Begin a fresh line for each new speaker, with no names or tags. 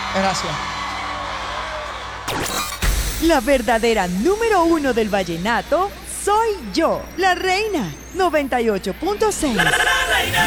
Gracias.
La verdadera número 1 del vallenato soy yo, la reina 98.6.
La reina.